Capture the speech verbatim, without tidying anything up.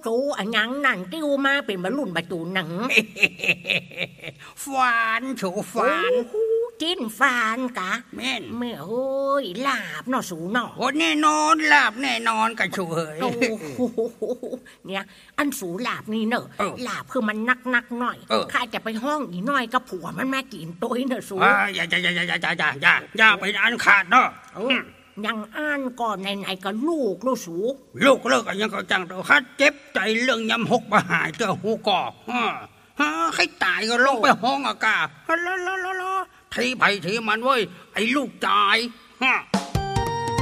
สูอันยังนั่นติ้วมาเป็นบรรลุนประตูหนังฟานโฉฟานจิ้นฟานกะแม่นเมื่อเฮ้ยลาบเนาะสูเนาะโอ้แน่นอนลาบแน่นอนกันชูเฮ้ยเนี่ยอันสูลาบนี่เนอะลาบคือมันนักนักหน่อยข้าจะไปห้องอีน้อยกับผัวมันมากินตัวเนอะสูอย่าอย่าอย่าอย่าอย่าอย่าอย่าอย่าไปอ่านขาดเนาะยังอ่านก่อนไหนๆก็ลูกลูกสูลูกเลิกยังก็จังตัวข้าเจ็บใจเรื่องยำหกมาหายเจอหูก่อฮะให้ตายก็ลงไปห้องอากาศละละละละทีไผ่ทีมันเว้ยไอ้ลูกตายฮะ